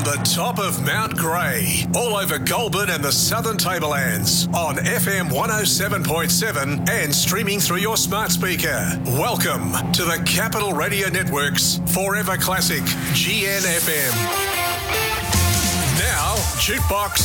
the top of Mount Grey, all over Goulburn and the Southern Tablelands, on FM 107.7 and streaming through your smart speaker. Welcome to the Capital Radio Network's Forever Classic GNFM. Now, Jukebox